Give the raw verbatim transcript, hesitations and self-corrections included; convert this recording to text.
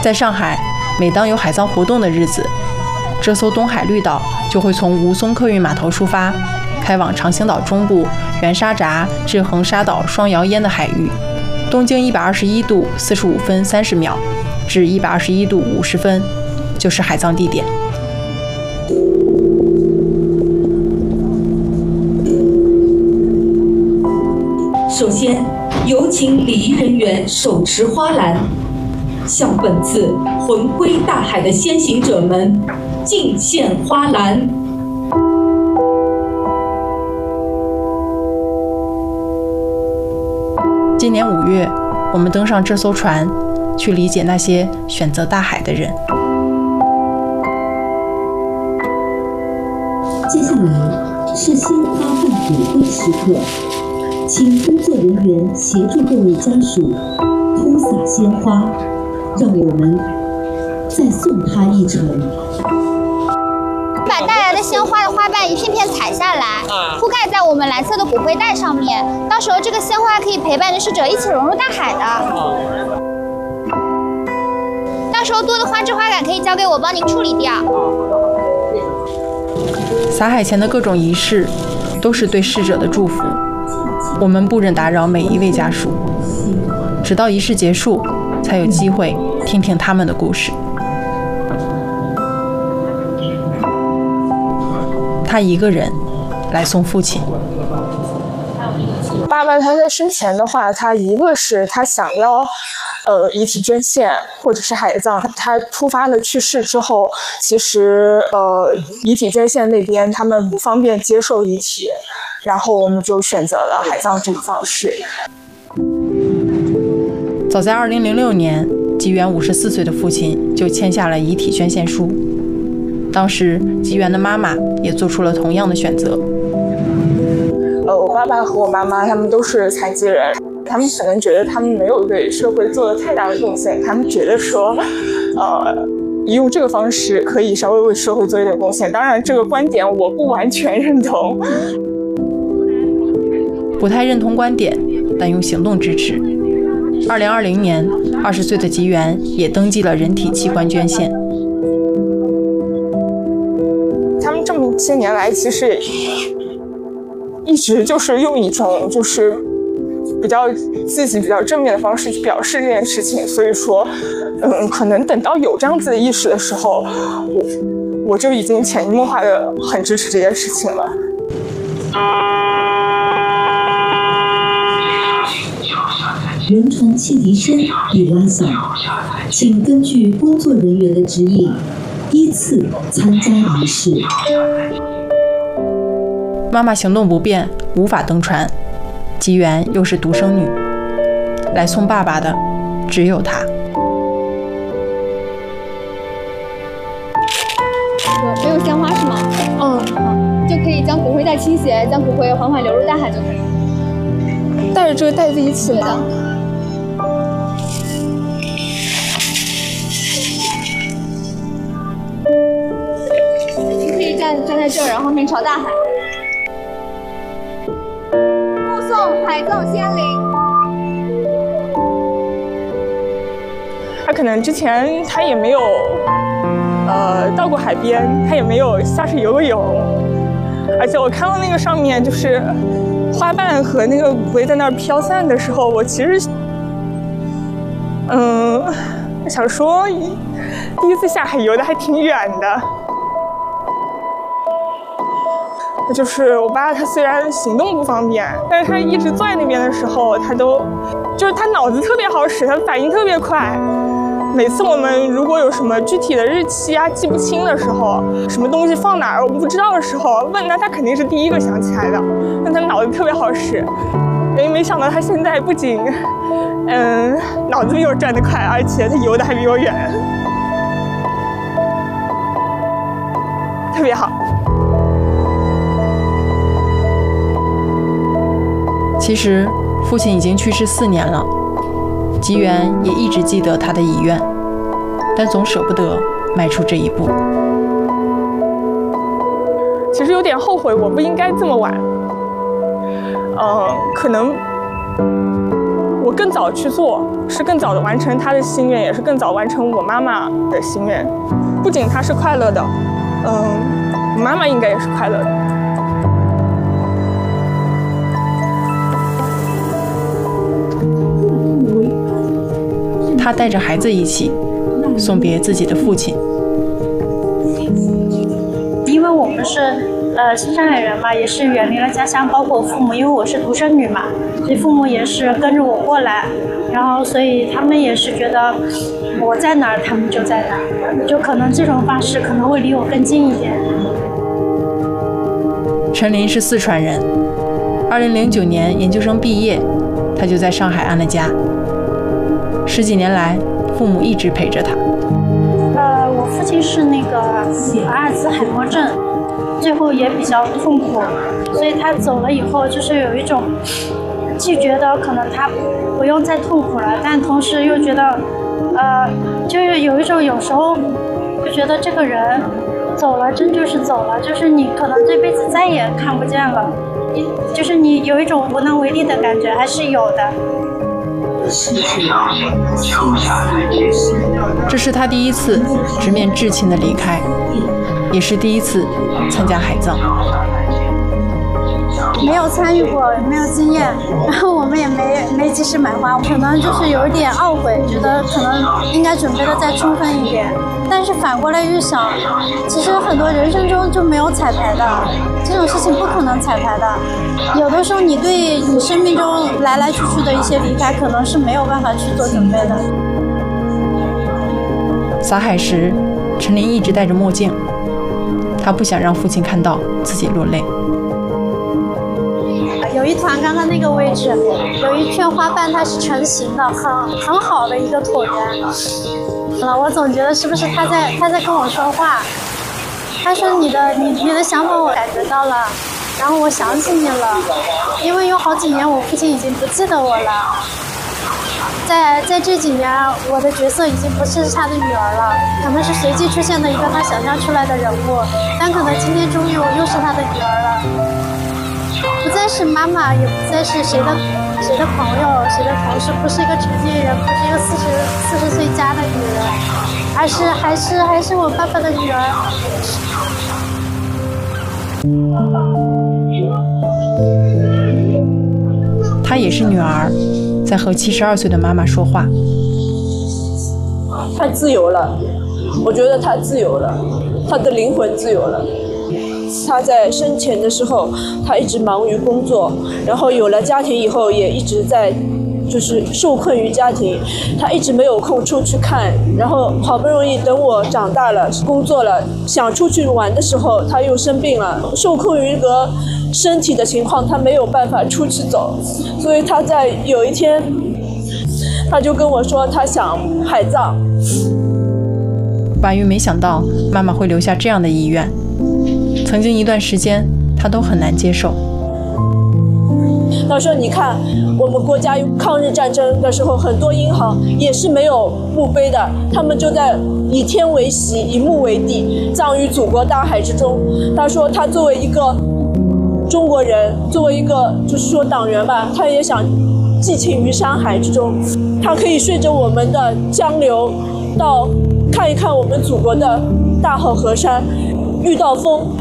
在上海，每当有海葬活动的日子，这艘东海绿岛就会从吴淞客运码头出发，开往长兴岛中部圆沙闸至横沙岛双窑烟的海域，东经一百二十一度四十五分三十秒至一百二十一度五十分，就是海葬地点。 首先，有请礼仪人员手持花篮，向本次魂归大海的先行者们敬献花篮。 今年五月，我们登上这艘船，去理解那些选择大海的人。 接下来是鲜花办骨灰时刻，请工作人员协助各位家属铺洒鲜花，让我们再送他一程。 把带来的鲜花的花瓣一片片采下来，铺盖在我们蓝色的骨灰袋上面。到时候这个鲜花可以陪伴着逝者一起融入大海的。到时候多的花枝花杆可以交给我帮您处理掉。 撒海前的各种仪式都是对逝者的祝福，我们不忍打扰每一位家属，直到仪式结束，才有机会听听他们的故事。他一个人来送父亲。 爸爸他在生前的话，他一个是他想要呃遗体捐献或者是海葬，他突发了去世之后，其实呃遗体捐献那边他们不方便接受遗体，然后我们就选择了海葬这个方式。 早在二零零六年，吉原五十四岁的父亲就签下了遗体捐献书。当时吉原的妈妈也做出了同样的选择。 呃，我爸爸和我妈妈他们都是残疾人，他们可能觉得他们没有对社会做了太大的贡献，他们觉得说，呃，用这个方式可以稍微为社会做一点贡献。当然，这个观点我不完全认同。 不太认同观点，但用行动支持。二零二零年，二十岁的吉原也登记了人体器官捐献。 他们这么些年来，其实一直就是用一种就是比较积极、比较正面的方式去表示这件事情。所以说，嗯，可能等到有这样子的意识的时候，我我就已经潜移默化的很支持这件事情了。 人船汽笛声已拉响，请根据工作人员的指引，依次参加仪式。 妈妈行动不便，无法登船，吉原又是独生女，来送爸爸的只有她。 没有鲜花是吗？嗯，好，就可以将骨灰袋倾斜，将骨灰缓缓流入大海就可以。 带着这个袋子一起吗？ 你可以站站在这儿，然后面朝大海。目送海葬仙灵。 他可能之前他也没有呃到过海边，他也没有下去游泳，而且我看到那个上面就是花瓣和那个骨灰在那儿飘散的时候，我其实嗯想说第一次下海游的还挺远的。就是我爸他虽然行动不方便，但是他一直坐在那边的时候，他都就是他脑子特别好使，他反应特别快。每次我们如果有什么具体的日期啊记不清的时候，什么东西放哪儿我们不知道的时候，问他他肯定是第一个想起来的。但他脑子特别好使，因为没想到他现在不仅嗯脑子比我转得快，而且他游得还比我远，特别好。 其实父亲已经去世四年了，吉原也一直记得他的遗愿，但总舍不得迈出这一步。 其实有点后悔，我不应该这么晚。嗯，可能我我更早去做，是更早的完成他的心愿，也是更早完成我妈妈的心愿。不仅他是快乐的，嗯，我妈妈应该也是快乐的。 他带着孩子一起送别自己的父亲。 因为我们是呃新上海人嘛，也是远离了家乡，包括父母，因为我是独生女嘛，所以父母也是跟着我过来，然后所以他们也是觉得我在哪儿，他们就在哪儿，就可能这种方式可能会离我更近一点。 陈琳是四川人，二零零九年研究生毕业，他就在上海安了家。十几年来，父母一直陪着他。 呃，我父亲是那个阿尔兹海默症，最后也比较痛苦，所以他走了以后，就是有一种，既觉得可能他不用再痛苦了，但同时又觉得，呃，就是有一种有时候就觉得这个人走了，真就是走了，就是你可能这辈子再也看不见了，就是你有一种无能为力的感觉，还是有的。 这是他第一次直面至亲的离开，也是第一次参加海葬。 没有参与过，没有经验，然后我们也没没及时买花，可能就是有一点懊悔，觉得可能应该准备的再充分一点。但是反过来又想，其实很多人生中就没有彩排的，这种事情不可能彩排的。有的时候你对你生命中来来去去的一些离开，可能是没有办法去做准备的。 撒海时，陈琳一直戴着墨镜，她不想让父亲看到自己落泪。 有一团刚刚那个位置，有一片花瓣，它是成型的，很很好的一个椭圆。呃，我总觉得是不是他在他在跟我说话？他说你的你你的想法我感觉到了，然后我想起你了，因为有好几年我父亲已经不记得我了。在在这几年，我的角色已经不是他的女儿了，可能是随机出现的一个他想象出来的人物，但可能今天终于我又是他的女儿了。不再是妈妈，也不再是谁的谁的朋友、谁的同事，不是一个成年人，不是一个四十四十岁加的女人，而是还是还是我爸爸的女儿。 她也是女儿，在和七十二岁的妈妈说话。 她自由了，我觉得她自由了，她的灵魂自由了。他在生前的时候，他一直忙于工作，然后有了家庭以后，也一直在就是受困于家庭，他一直没有空出去看，然后好不容易等我长大了，工作了，想出去玩的时候，他又生病了，受困于一个身体的情况，他没有办法出去走，所以他在有一天，他就跟我说他想海葬。 婉瑜没想到妈妈会留下这样的遗愿。曾经一段时间，他都很难接受。 他说：“你看，我们国家抗日战争的时候，很多银行也是没有墓碑的，他们就在以天为席，以墓为地，葬于祖国大海之中。”他说：“他作为一个中国人，作为一个就是说党员吧，他也想寄情于山海之中，他可以顺着我们的江流，到看一看我们祖国的大好河山。”遇到风